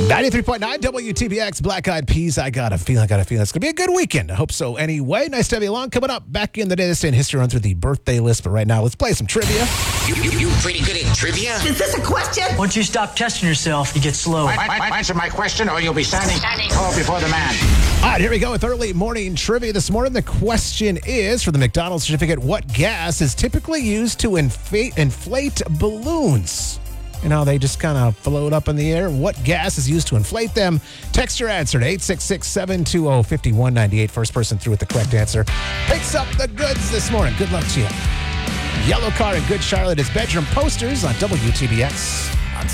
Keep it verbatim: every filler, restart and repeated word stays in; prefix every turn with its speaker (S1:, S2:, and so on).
S1: ninety-three point nine W T B X, Black Eyed Peas. I got a feeling, I got a feeling it's going to be a good weekend. I hope so anyway. Nice to have you along. Coming up, back in the day, this day in history, run through the birthday list. But right now, let's play some trivia.
S2: You, you, you pretty good at trivia?
S3: Is this a question?
S4: Once you stop testing yourself, you get slow.
S5: I, I, I, answer my question or you'll be standing tall before the man.
S1: All right, here we go with early morning trivia this morning. The question is, for the McDonald's certificate, what gas is typically used to infa- inflate balloons? You know, they just kind of float up in the air. What gas is used to inflate them? Text your answer to eight six six, seven two zero, five one nine eight. First person through with the correct answer picks up the goods this morning. Good luck to you. Yellow Car in Good Charlotte is Bedroom Posters on W T B X.